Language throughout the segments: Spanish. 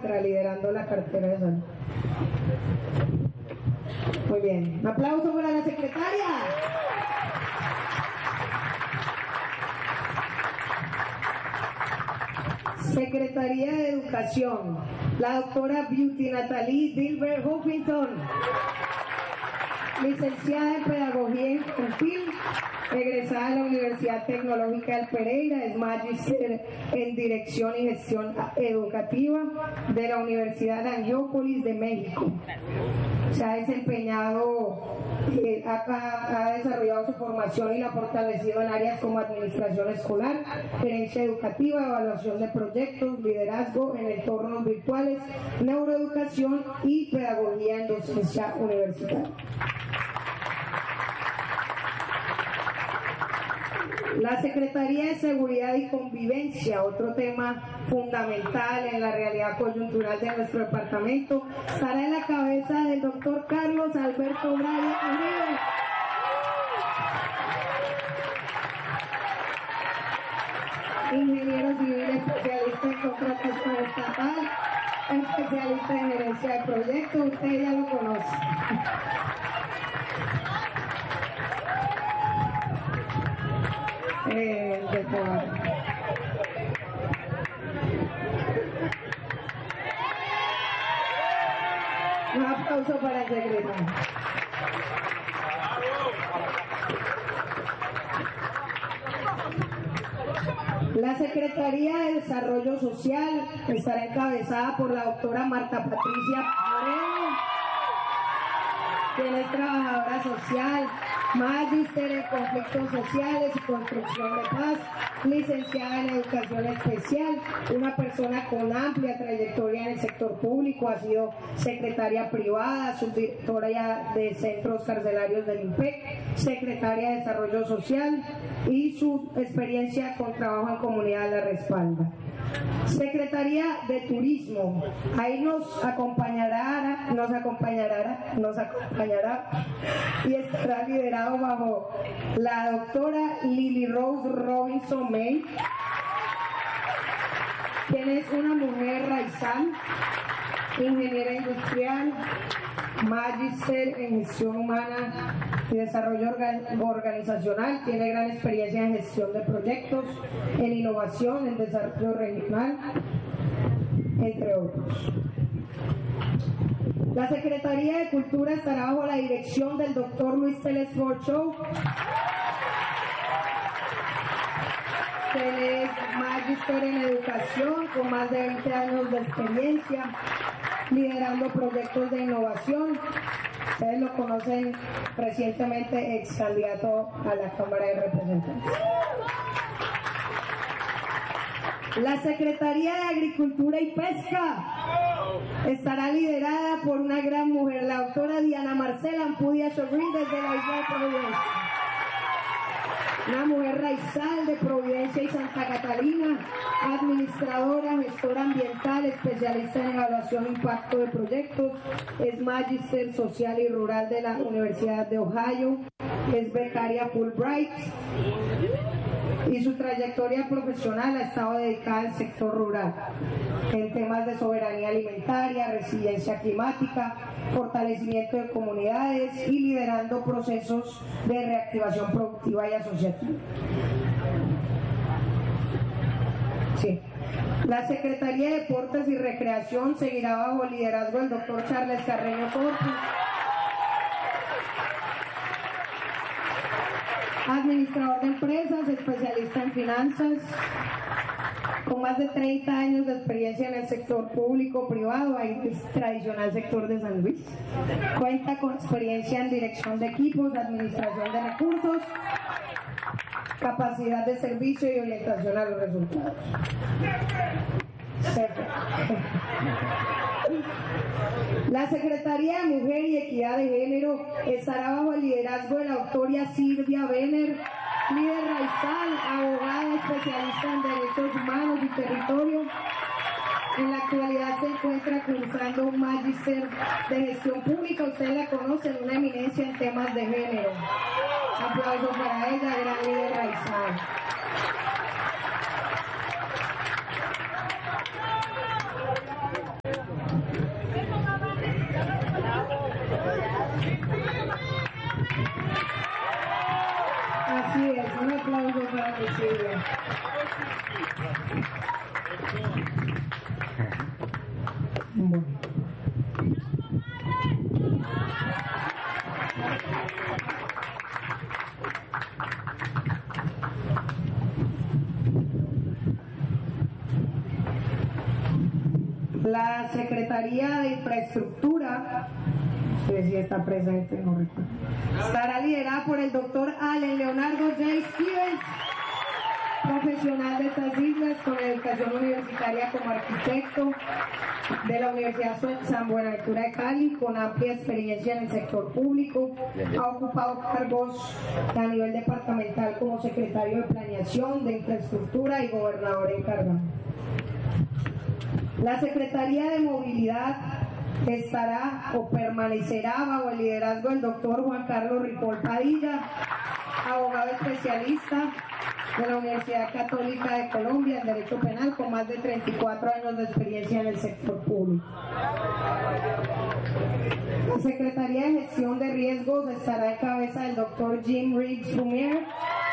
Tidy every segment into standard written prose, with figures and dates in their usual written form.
encuentra liderando la cartera de salud. Muy bien, un aplauso para la secretaria. Secretaría de Educación, la doctora Beauty Natalie Dilbert Huffington, licenciada en Pedagogía Infantil, egresada de la Universidad Tecnológica del Pereira, es magíster en Dirección y Gestión Educativa de la Universidad de Angiópolis de México. Se ha desempeñado, ha desarrollado su formación y la ha fortalecido en áreas como administración escolar, gerencia educativa, evaluación de proyectos, liderazgo en entornos virtuales, neuroeducación y pedagogía en docencia universitaria. La Secretaría de Seguridad y Convivencia, otro tema fundamental en la realidad coyuntural de nuestro departamento, estará en la cabeza del doctor Carlos Alberto Bryan Uribe. Ingeniero civil especialista en contratación estatal, especialista en gerencia de proyectos, usted ya lo conoce. Un aplauso para el secretario. La Secretaría de Desarrollo Social estará encabezada por la doctora Marta Patricia Moreno, quien es trabajadora social, magíster en conflictos sociales y construcción de paz, licenciada en educación especial, una persona con amplia trayectoria en el sector público, ha sido secretaria privada, subdirectora de centros carcelarios del IMPEC, secretaria de Desarrollo Social, y su experiencia con trabajo en comunidad la respalda. Secretaría de Turismo, ahí nos acompañará y estará liderado bajo la doctora Lily Rose Robinson May, quien es una mujer raizal, ingeniera industrial, magíster en gestión humana y desarrollo organizacional, tiene gran experiencia en gestión de proyectos, en innovación, en desarrollo regional, entre otros. La Secretaría de Cultura estará bajo la dirección del doctor Luis Telesford Show, que es magíster en educación con más de 20 años de experiencia, liderando proyectos de innovación. Ustedes lo conocen, recientemente ex candidato a la Cámara de Representantes. La Secretaría de Agricultura y Pesca estará liderada por una gran mujer, la doctora Diana Marcela Ampudia Chogrín, desde la isla de Providencia. Una mujer raizal de Providencia y Santa Catalina, administradora, gestora ambiental, especialista en evaluación e impacto de proyectos, es magíster social y rural de la Universidad de Ohio, es becaria Fulbright, y su trayectoria profesional ha estado dedicada al sector rural, en temas de soberanía alimentaria, resiliencia climática, fortalecimiento de comunidades y liderando procesos de reactivación productiva y asociativa. Sí. La Secretaría de Deportes y Recreación seguirá bajo el liderazgo del doctor Charles Carreño Corpus, administrador de empresas, especialista en finanzas, con más de 30 años de experiencia en el sector público-privado, ahí es tradicional sector de San Luis. Cuenta con experiencia en dirección de equipos, administración de recursos, capacidad de servicio y orientación a los resultados. La Secretaría de Mujer y Equidad de Género estará bajo el liderazgo de la doctora Silvia Benner, líder raizal, abogada especialista en derechos humanos y territorio. En la actualidad se encuentra cursando un magíster de gestión pública. Ustedes la conocen, una eminencia en temas de género. Aplausos para ella, gran líder raizal. domicilio. Bueno. La Secretaría de Infraestructura, no sé si está presente, no recuerdo, estará liderada por el doctor Allen Leonardo J. Stevens, profesional de estas islas con educación universitaria como arquitecto de la Universidad San Buenaventura de Cali, con amplia experiencia en el sector público. Ha ocupado cargos a nivel departamental como secretario de Planeación, de Infraestructura y gobernador encargado. La Secretaría de Movilidad estará o permanecerá bajo el liderazgo del doctor Juan Carlos Ripoll Padilla, abogado especialista de la Universidad Católica de Colombia en Derecho Penal, con más de 34 años de experiencia en el sector público. La Secretaría de Gestión de Riesgos estará en cabeza del doctor Jim Riggs Lumiere,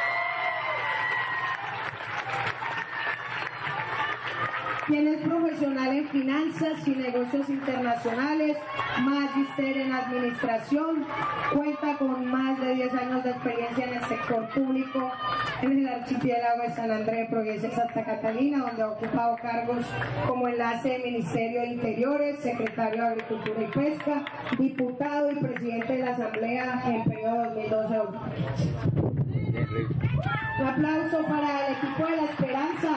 quien es profesional en finanzas y negocios internacionales, magíster en administración, cuenta con más de 10 años de experiencia en el sector público en el archipiélago de San Andrés, Providencia y Santa Catalina, donde ha ocupado cargos como enlace de Ministerio de Interiores, secretario de Agricultura y Pesca, diputado y presidente de la Asamblea en el periodo 2012-2015. Un aplauso para el equipo de La Esperanza.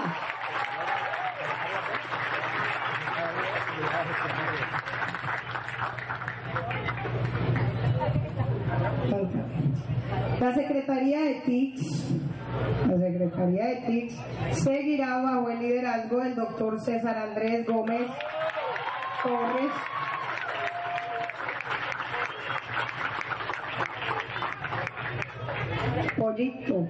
La Secretaría de TICS seguirá bajo el liderazgo del doctor César Andrés Gómez Torres, Pollito,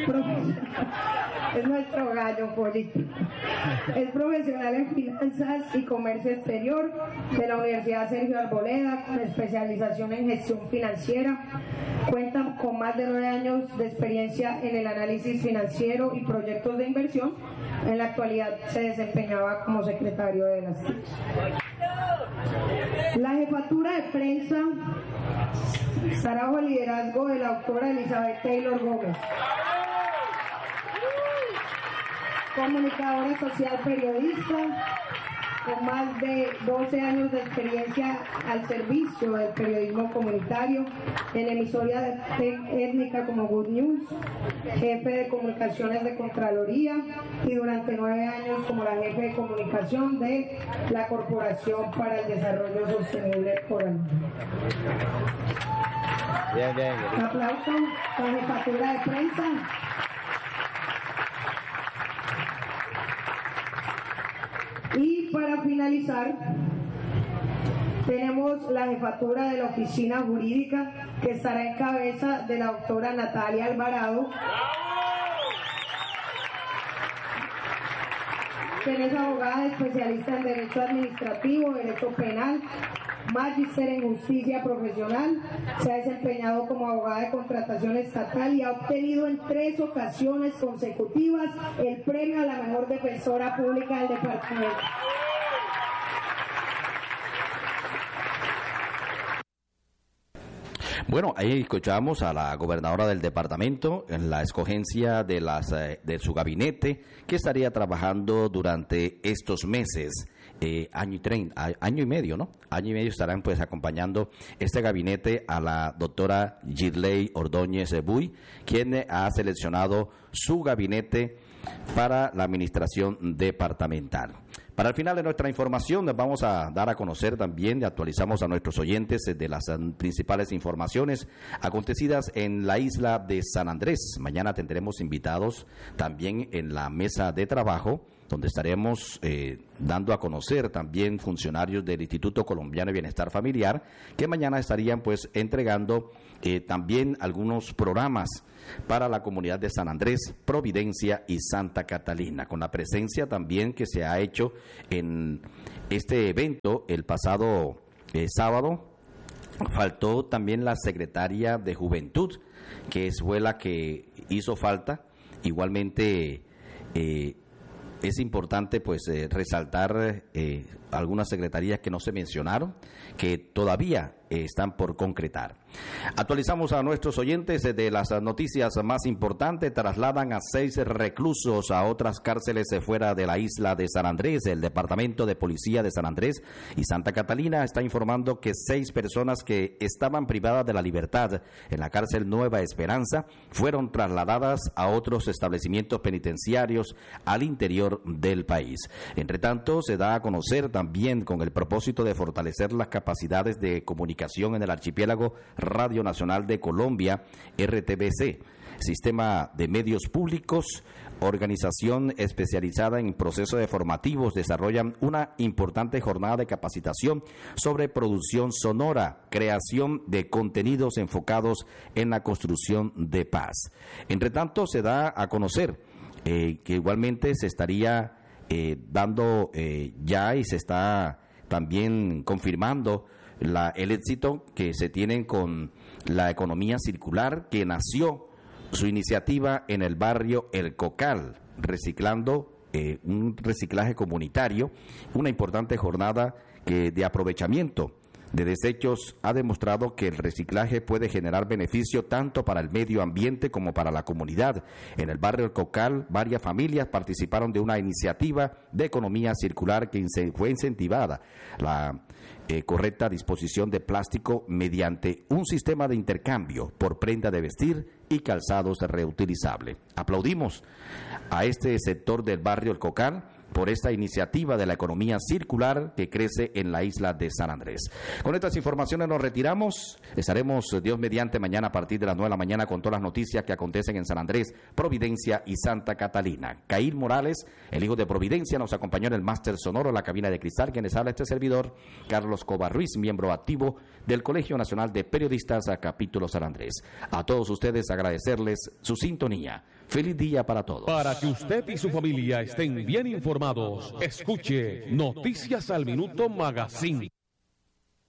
es nuestro gallo, Pollito. Es profesional en finanzas y comercio exterior de la Universidad Sergio Arboleda, con especialización en gestión financiera. Cuenta con más de 9 años de experiencia en el análisis financiero y proyectos de inversión. En la actualidad se desempeñaba como secretario de las TICS. La jefatura de prensa estará bajo el liderazgo de la doctora Elizabeth Taylor Gómez, comunicadora social periodista, con más de 12 años de experiencia al servicio del periodismo comunitario en emisoras étnica como Good News, jefe de comunicaciones de Contraloría y durante 9 años como la jefe de comunicación de la Corporación para el Desarrollo Sostenible Coral. Bien. Un aplauso a la jefatura de prensa. Y para finalizar, tenemos la jefatura de la oficina jurídica, que estará en cabeza de la doctora Natalia Alvarado, quien es abogada especialista en Derecho Administrativo, Derecho Penal, magíster en Justicia Profesional. Se ha desempeñado como abogada de contratación estatal y ha obtenido en 3 ocasiones consecutivas el premio a la mejor defensora pública del departamento. Bueno, ahí escuchamos a la gobernadora del departamento en la escogencia de su gabinete, que estaría trabajando durante estos meses, año y medio, ¿no? Año y medio estarán pues acompañando este gabinete a la doctora Gidley Ordóñez Buy, quien ha seleccionado su gabinete para la administración departamental. Para el final de nuestra información les vamos a dar a conocer también, actualizamos a nuestros oyentes de las principales informaciones acontecidas en la isla de San Andrés. Mañana tendremos invitados también en la mesa de trabajo, donde estaremos dando a conocer también funcionarios del Instituto Colombiano de Bienestar Familiar, que mañana estarían pues entregando también algunos programas para la comunidad de San Andrés, Providencia y Santa Catalina, con la presencia también que se ha hecho en este evento el pasado sábado. Faltó también la secretaria de Juventud, que fue la que hizo falta Igualmente, es importante pues resaltar algunas secretarías que no se mencionaron, que todavía están por concretar. Actualizamos a nuestros oyentes de las noticias más importantes. Trasladan a 6 reclusos a otras cárceles fuera de la isla de San Andrés. El Departamento de Policía de San Andrés y Santa Catalina está informando que 6 personas que estaban privadas de la libertad en la cárcel Nueva Esperanza fueron trasladadas a otros establecimientos penitenciarios al interior del país. Entre tanto, se da a conocer también, con el propósito de fortalecer las capacidades de comunicación en el archipiélago, Radio Nacional de Colombia, RTBC, Sistema de Medios Públicos, organización especializada en procesos de formativos, desarrollan una importante jornada de capacitación sobre producción sonora, creación de contenidos enfocados en la construcción de paz. Entre tanto, se da a conocer que igualmente se estaría dando ya, y se está también confirmando el éxito que se tienen con la economía circular, que nació su iniciativa en el barrio El Cocal, reciclando un reciclaje comunitario, una importante jornada de aprovechamiento de desechos. Ha demostrado que el reciclaje puede generar beneficio tanto para el medio ambiente como para la comunidad. En el barrio El Cocal, varias familias participaron de una iniciativa de economía circular que fue incentivada la correcta disposición de plástico mediante un sistema de intercambio por prenda de vestir y calzados reutilizables. Aplaudimos a este sector del barrio El Cocal por esta iniciativa de la economía circular que crece en la isla de San Andrés. Con estas informaciones nos retiramos. Estaremos, Dios mediante, mañana a partir de las 9 de la mañana con todas las noticias que acontecen en San Andrés, Providencia y Santa Catalina. Caín Morales, el hijo de Providencia, nos acompañó en el máster sonoro, en la cabina de cristal. Quien les habla, este servidor, Carlos Cobar Ruiz, miembro activo del Colegio Nacional de Periodistas a Capítulo San Andrés. A todos ustedes agradecerles su sintonía. Feliz día para todos. Para que usted y su familia estén bien informados, escuche Noticias al Minuto Magazine.